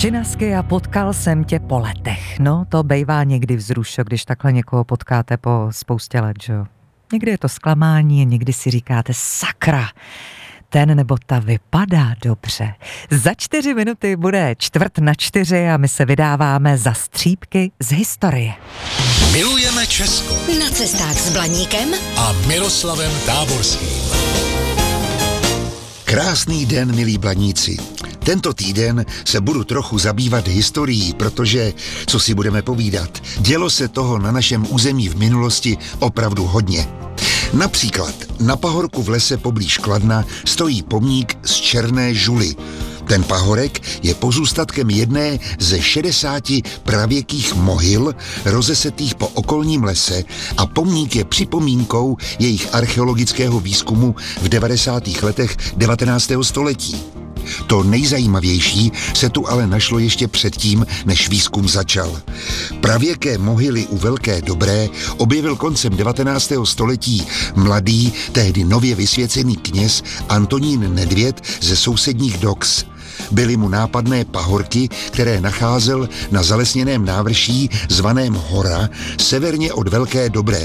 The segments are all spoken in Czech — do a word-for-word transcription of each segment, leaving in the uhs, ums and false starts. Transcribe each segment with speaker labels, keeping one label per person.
Speaker 1: Činasky a potkal jsem tě po letech. No, to bejvá někdy vzrušo, když takhle někoho potkáte po spoustě let, že jo. Někdy je to zklamání, někdy si říkáte sakra, ten nebo ta vypadá dobře. Za čtyři minuty bude čtvrt na čtyři a my se vydáváme za střípky z historie.
Speaker 2: Milujeme Česko.
Speaker 3: Na cestách s Blaníkem
Speaker 2: A Miroslavem Táborským.
Speaker 4: Krásný den, milí Blaníci. Tento týden se budu trochu zabývat historií, protože, co si budeme povídat, dělo se toho na našem území v minulosti opravdu hodně. Například na pahorku v lese poblíž Kladna stojí pomník z černé žuly. Ten pahorek je pozůstatkem jedné ze šedesáti pravěkých mohyl rozesetých po okolním lese a pomník je připomínkou jejich archeologického výzkumu v devadesátých letech devatenáctého století. To nejzajímavější se tu ale našlo ještě předtím, než výzkum začal. Pravěké mohyly u Velké Dobré objevil koncem devatenáctého století mladý, tehdy nově vysvěcený kněz Antonín Nedvěd ze sousedních Doks. Byly mu nápadné pahorky, které nacházel na zalesněném návrší zvaném Hora, severně od Velké Dobré.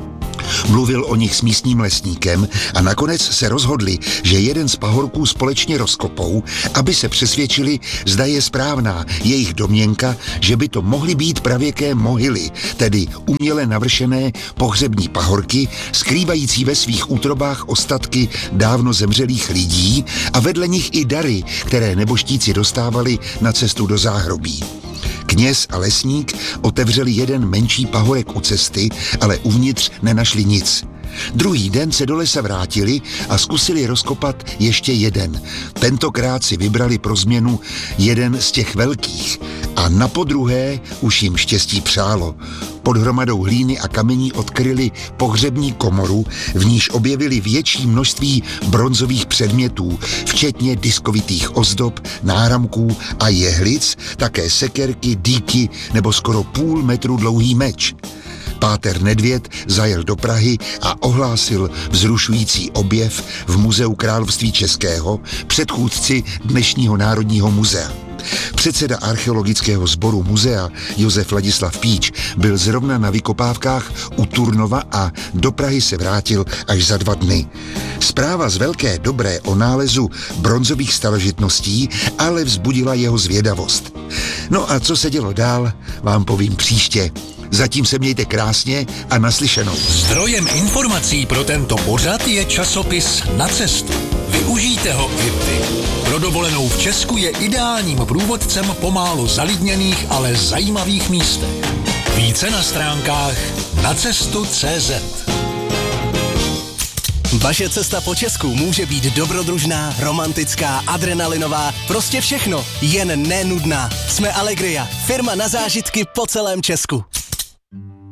Speaker 4: Mluvil o nich s místním lesníkem a nakonec se rozhodli, že jeden z pahorků společně rozkopou, aby se přesvědčili, zda je správná jejich domněnka, že by to mohly být pravěké mohyly, tedy uměle navršené pohřební pahorky, skrývající ve svých útrobách ostatky dávno zemřelých lidí a vedle nich i dary, které nebožtíci dostávali na cestu do záhrobí. Kněz a lesník otevřeli jeden menší pahorek u cesty, ale uvnitř nenašli nic. Druhý den se do lesa vrátili a zkusili rozkopat ještě jeden. Tentokrát si vybrali pro změnu jeden z těch velkých a napodruhé už jim štěstí přálo. Pod hromadou hlíny a kamení odkryli pohřební komoru, v níž objevili větší množství bronzových předmětů, včetně diskovitých ozdob, náramků a jehlic, také sekerky, dýky nebo skoro půl metru dlouhý meč. Páter Nedvěd zajel do Prahy a ohlásil vzrušující objev v Muzeu království českého, předchůdci dnešního Národního muzea. Předseda archeologického sboru muzea Josef Ladislav Píč byl zrovna na vykopávkách u Turnova a do Prahy se vrátil až za dva dny. Zpráva z Velké Dobré o nálezu bronzových starožitností ale vzbudila jeho zvědavost. No a co se dělo dál, vám povím příště. Zatím se mějte krásně a naslyšenou.
Speaker 2: Zdrojem informací pro tento pořad je časopis Na cestu. Využijte ho i vy. Pro dovolenou v Česku je ideálním průvodcem po málo zalidněných, ale zajímavých místech. Více na stránkách nacestu tečka cé zet.
Speaker 5: Vaše cesta po Česku může být dobrodružná, romantická, adrenalinová, prostě všechno, jen nenudná. Jsme Allegria, firma na zážitky po celém Česku.